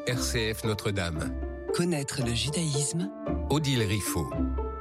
RCF Notre-Dame. Connaître le judaïsme. Odile Riffaut.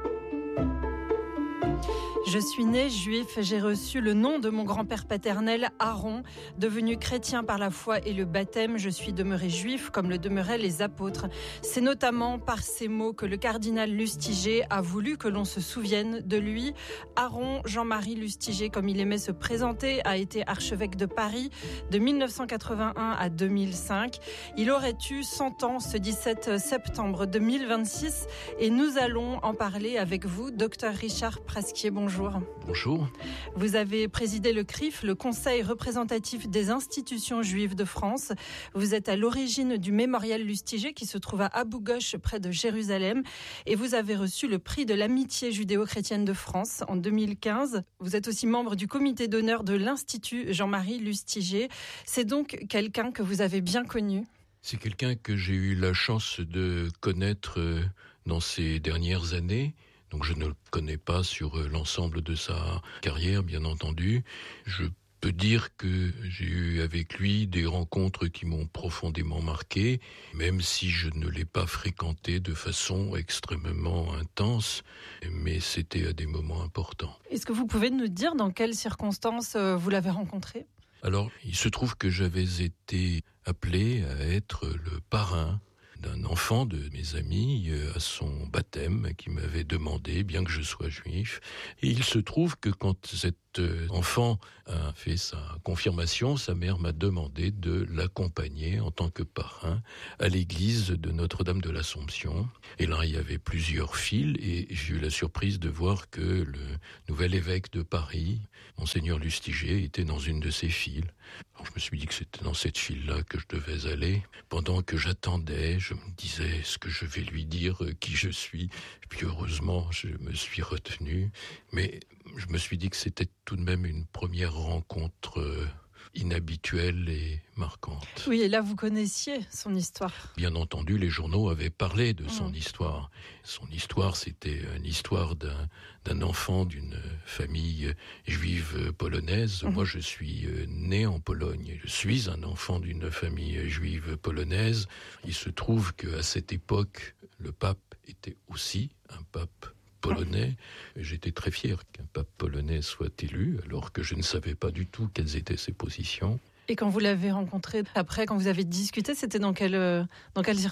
Je suis né juif, j'ai reçu le nom de mon grand-père paternel, Aaron. Devenu chrétien par la foi et le baptême, je suis demeuré juif comme le demeuraient les apôtres. C'est notamment par ces mots que le cardinal Lustiger a voulu que l'on se souvienne de lui. Aaron Jean-Marie Lustiger, comme il aimait se présenter, a été archevêque de Paris de 1981 à 2005. Il aurait eu 100 ans ce 17 septembre 2026 et nous allons en parler avec vous, docteur Richard Prasquier. Bonjour. Bonjour. Vous avez présidé le CRIF, le Conseil représentatif des institutions juives de France. Vous êtes à l'origine du mémorial Lustiger qui se trouve à Abou Gosh, près de Jérusalem. Et vous avez reçu le prix de l'amitié judéo-chrétienne de France en 2015. Vous êtes aussi membre du comité d'honneur de l'Institut Jean-Marie Lustiger. C'est donc quelqu'un que vous avez bien connu. C'est quelqu'un que j'ai eu la chance de connaître dans ces dernières années. Donc je ne le connais pas sur l'ensemble de sa carrière, bien entendu. Je peux dire que j'ai eu avec lui des rencontres qui m'ont profondément marqué, même si je ne l'ai pas fréquenté de façon extrêmement intense, mais c'était à des moments importants. Est-ce que vous pouvez nous dire dans quelles circonstances vous l'avez rencontré ? Alors, il se trouve que j'avais été appelé à être le parrain d'un enfant de mes amis à son baptême qui m'avait demandé, bien que je sois juif. Et il se trouve que quand cet enfant a fait sa confirmation, sa mère m'a demandé de l'accompagner en tant que parrain à l'église de Notre-Dame de l'Assomption. Et là, il y avait plusieurs files et j'ai eu la surprise de voir que le nouvel évêque de Paris, Monseigneur Lustiger, était dans une de ces files. Alors, je me suis dit que c'était dans cette file-là que je devais aller. Pendant que j'attendais, je me disais, est-ce que je vais lui dire qui je suis ? Et puis heureusement, je me suis retenu. Mais je me suis dit que c'était tout de même une première rencontre inhabituelle et marquante. Oui, et là, vous connaissiez son histoire. Bien entendu, les journaux avaient parlé de son histoire. Son histoire, c'était une histoire d'un enfant d'une famille juive polonaise. Moi, je suis né en Pologne. Je suis un enfant d'une famille juive polonaise. Il se trouve qu'à cette époque, le pape était aussi un pape polonais. J'étais très fier qu'un pape polonais soit élu, alors que je ne savais pas du tout quelles étaient ses positions. Et quand vous l'avez rencontré, après, quand vous avez discuté, c'était dans quelles circonstances ?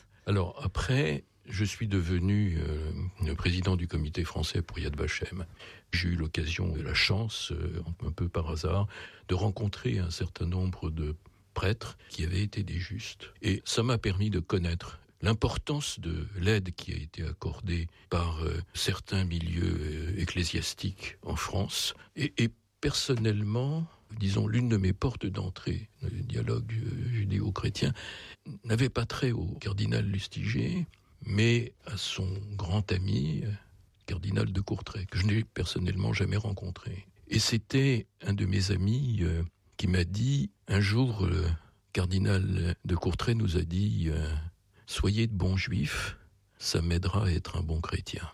Alors, après, je suis devenu le président du comité français pour Yad Vashem. J'ai eu l'occasion et la chance, un peu par hasard, de rencontrer un certain nombre de prêtres qui avaient été des justes. Et ça m'a permis de connaître l'importance de l'aide qui a été accordée par certains milieux ecclésiastiques en France. Et personnellement, disons, l'une de mes portes d'entrée, le dialogue judéo-chrétien, n'avait pas trait au cardinal Lustiger, mais à son grand ami, cardinal de Courtrai, que je n'ai personnellement jamais rencontré. Et c'était un de mes amis qui m'a dit, un jour, le cardinal de Courtrai nous a dit soyez de bons juifs, ça m'aidera à être un bon chrétien.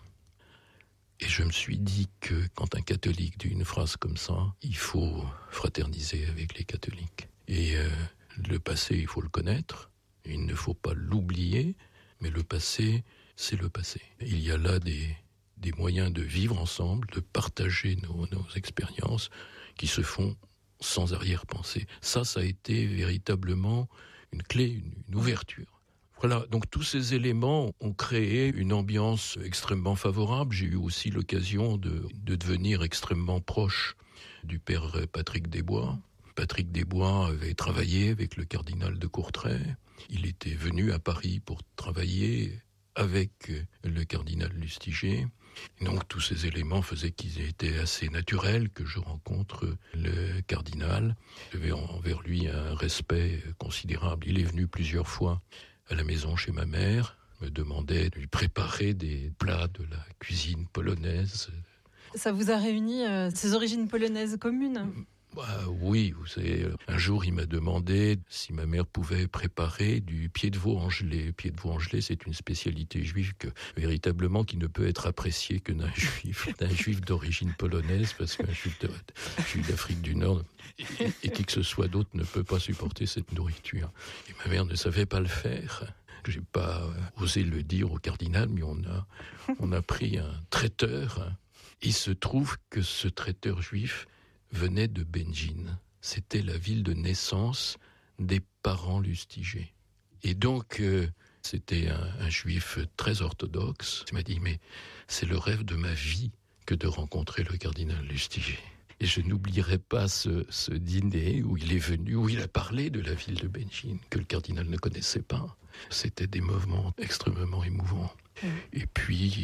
Et je me suis dit que quand un catholique dit une phrase comme ça, il faut fraterniser avec les catholiques. Et le passé, il faut le connaître, il ne faut pas l'oublier, mais le passé, c'est le passé. Il y a là des moyens de vivre ensemble, de partager nos expériences qui se font sans arrière-pensée. Ça a été véritablement une clé, une ouverture. Voilà, donc tous ces éléments ont créé une ambiance extrêmement favorable. J'ai eu aussi l'occasion de devenir extrêmement proche du père Patrick Desbois. Patrick Desbois avait travaillé avec le cardinal de Courtrai. Il était venu à Paris pour travailler avec le cardinal Lustiger. Et donc tous ces éléments faisaient qu'il était assez naturel que je rencontre le cardinal. J'avais envers lui un respect considérable. Il est venu plusieurs fois à la maison chez ma mère, me demandait de lui préparer des plats de la cuisine polonaise. Ça vous a réuni ces origines polonaises communes ? Oui, vous savez, un jour il m'a demandé si ma mère pouvait préparer du pied de veau angelé. Le pied de veau angelé, c'est une spécialité juive véritablement qui ne peut être appréciée que d'un juif d'origine polonaise, parce qu'un juif d'Afrique du Nord et qui que ce soit d'autre ne peut pas supporter cette nourriture. Et ma mère ne savait pas le faire. J'ai pas osé le dire au cardinal, mais on a pris un traiteur. Il se trouve que ce traiteur juif venait de Benjin. C'était la ville de naissance des parents Lustiger. Et donc, c'était un juif très orthodoxe. Il m'a dit, mais c'est le rêve de ma vie que de rencontrer le cardinal Lustiger. Et je n'oublierai pas ce dîner où il est venu, où il a parlé de la ville de Benjin, que le cardinal ne connaissait pas. C'était des moments extrêmement émouvants. Et puis,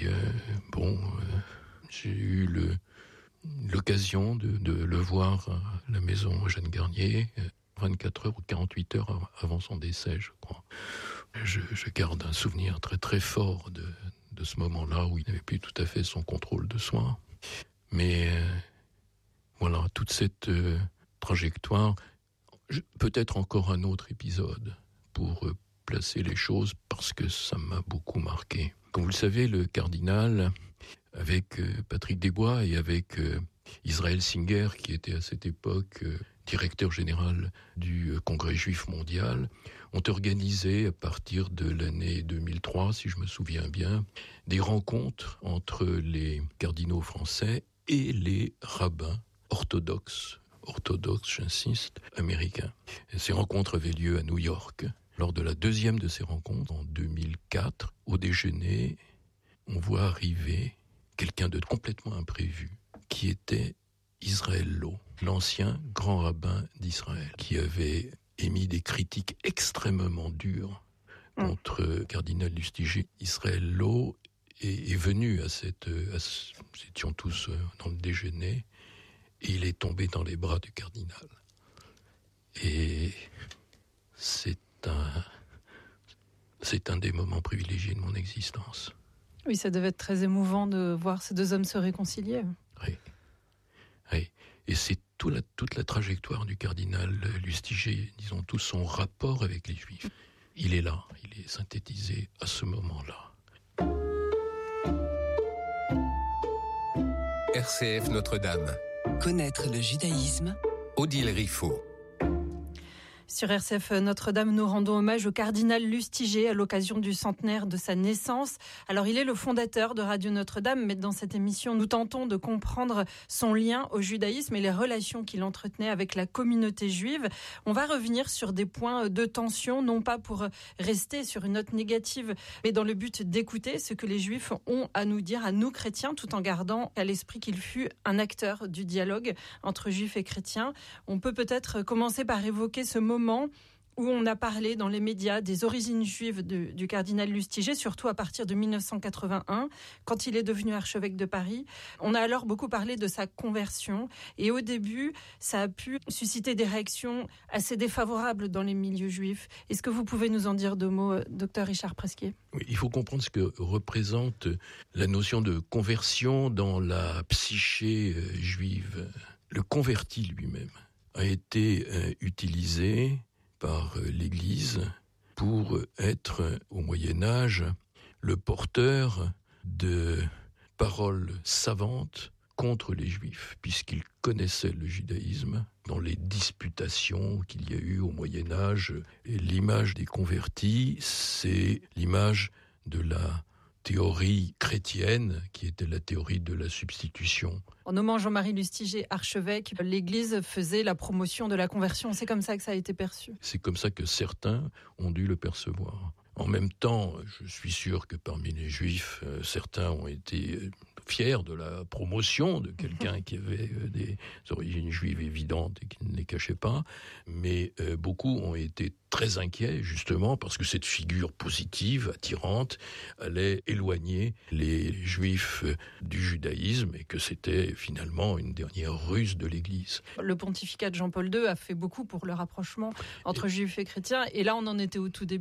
j'ai eu l'occasion de le voir à la maison Jeanne Garnier, 24 heures ou 48 heures avant son décès, je crois. Je garde un souvenir très très fort de ce moment-là où il n'avait plus tout à fait son contrôle de soi. Mais voilà, toute cette trajectoire, peut-être encore un autre épisode pour placer les choses, parce que ça m'a beaucoup marqué. Comme vous le savez, le cardinal, avec Patrick Desbois et avec Israël Singer, qui était à cette époque directeur général du Congrès juif mondial, ont organisé à partir de l'année 2003, si je me souviens bien, des rencontres entre les cardinaux français et les rabbins orthodoxes, j'insiste, américains. Et ces rencontres avaient lieu à New York. Lors de la deuxième de ces rencontres, en 2004, au déjeuner, on voit arriver quelqu'un de complètement imprévu, qui était Israël Loh, l'ancien grand rabbin d'Israël, qui avait émis des critiques extrêmement dures contre cardinal Lustiger. Israël Loh est venu nous étions tous dans le déjeuner, et il est tombé dans les bras du cardinal. Et c'est un des moments privilégiés de mon existence. Oui, ça devait être très émouvant de voir ces deux hommes se réconcilier. Oui. Et c'est toute la trajectoire du cardinal Lustiger, disons, tout son rapport avec les Juifs. Il est là, il est synthétisé à ce moment-là. RCF Notre-Dame. Connaître le judaïsme. Odile Riffaut. Sur RCF Notre-Dame, nous rendons hommage au cardinal Lustiger à l'occasion du centenaire de sa naissance. Alors, il est le fondateur de Radio Notre-Dame, mais dans cette émission, nous tentons de comprendre son lien au judaïsme et les relations qu'il entretenait avec la communauté juive. On va revenir sur des points de tension, non pas pour rester sur une note négative, mais dans le but d'écouter ce que les juifs ont à nous dire, à nous chrétiens, tout en gardant à l'esprit qu'il fut un acteur du dialogue entre juifs et chrétiens. On peut peut-être commencer par évoquer ce moment où on a parlé dans les médias des origines juives du cardinal Lustiger, surtout à partir de 1981, quand il est devenu archevêque de Paris. On a alors beaucoup parlé de sa conversion, et au début, ça a pu susciter des réactions assez défavorables dans les milieux juifs. Est-ce que vous pouvez nous en dire deux mots, docteur Richard Presquier ? Oui, il faut comprendre ce que représente la notion de conversion dans la psyché juive. Le converti lui-même a été utilisé par l'Église pour être, au Moyen-Âge, le porteur de paroles savantes contre les Juifs, puisqu'il connaissait le judaïsme. Dans les disputations qu'il y a eu au Moyen-Âge, l'image des convertis, c'est l'image de la théorie chrétienne, qui était la théorie de la substitution. En nommant Jean-Marie Lustiger archevêque, l'Église faisait la promotion de la conversion. C'est comme ça que ça a été perçu. C'est comme ça que certains ont dû le percevoir. En même temps, je suis sûr que parmi les Juifs, certains ont été fiers de la promotion de quelqu'un qui avait des origines juives évidentes et qui ne les cachait pas, mais beaucoup ont été très inquiets, justement, parce que cette figure positive, attirante, allait éloigner les Juifs du judaïsme et que c'était finalement une dernière ruse de l'Église. Le pontificat de Jean-Paul II a fait beaucoup pour le rapprochement entre Juifs et chrétiens, et là on en était au tout début.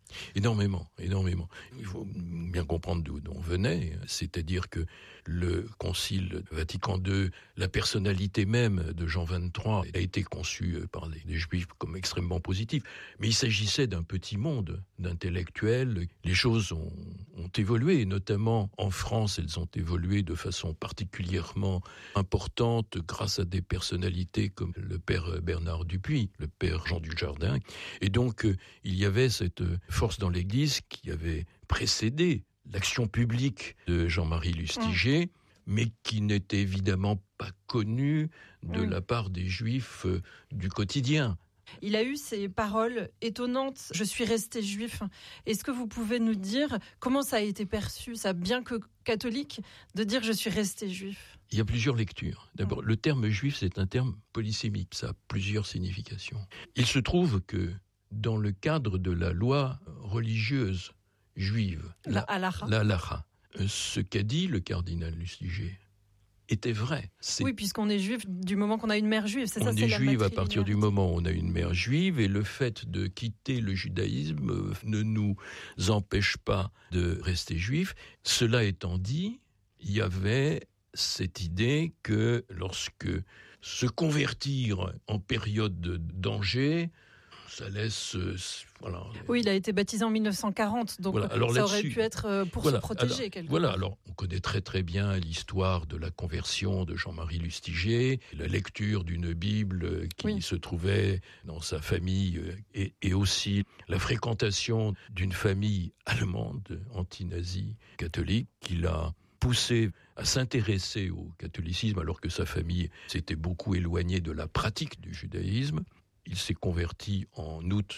Énormément. Il faut bien comprendre d'où on venait, c'est-à-dire que le Concile Vatican II, la personnalité même de Jean XXIII a été conçue par les Juifs comme extrêmement positive, mais il s'agissait d'un petit monde d'intellectuels. Les choses ont évolué, notamment en France, elles ont évolué de façon particulièrement importante grâce à des personnalités comme le père Bernard Dupuy, le père Jean Dujardin, et donc il y avait cette force dans l'Église qui avait précédé l'action publique de Jean-Marie Lustiger, mais qui n'était évidemment pas connue de la part des Juifs du quotidien. Il a eu ces paroles étonnantes, je suis resté juif. Est-ce que vous pouvez nous dire comment ça a été perçu, ça, bien que catholique, de dire je suis resté juif? Il y a plusieurs lectures. D'abord, le terme juif, c'est un terme polysémique, ça a plusieurs significations. Il se trouve que dans le cadre de la loi religieuse juive, la halacha, ce qu'a dit le cardinal Lustiger était vrai. Oui, puisqu'on est juif du moment qu'on a une mère juive, c'est ça, c'est la juif à partir du moment où on a une mère juive, et le fait de quitter le judaïsme ne nous empêche pas de rester juifs. Cela étant dit, il y avait cette idée que lorsque se convertir en période de danger, ça laisse... voilà. Oui, il a été baptisé en 1940, donc voilà, alors ça aurait pu être pour se protéger. Alors on connaît très très bien l'histoire de la conversion de Jean-Marie Lustiger, la lecture d'une Bible qui se trouvait dans sa famille, et aussi la fréquentation d'une famille allemande, anti-nazie, catholique, qui l'a poussé à s'intéresser au catholicisme alors que sa famille s'était beaucoup éloignée de la pratique du judaïsme. Il s'est converti en août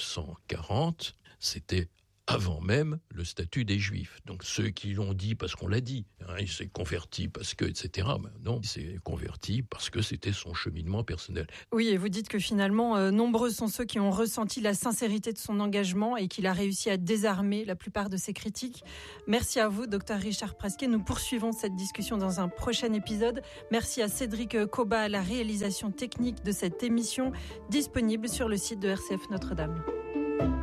1940, c'était avant même le statut des Juifs. Donc ceux qui l'ont dit parce qu'on l'a dit, il s'est converti parce que, etc. Non, il s'est converti parce que c'était son cheminement personnel. Oui, et vous dites que finalement, nombreux sont ceux qui ont ressenti la sincérité de son engagement et qu'il a réussi à désarmer la plupart de ses critiques. Merci à vous, Dr Richard Prasquet. Nous poursuivons cette discussion dans un prochain épisode. Merci à Cédric Coba à la réalisation technique de cette émission, disponible sur le site de RCF Notre-Dame.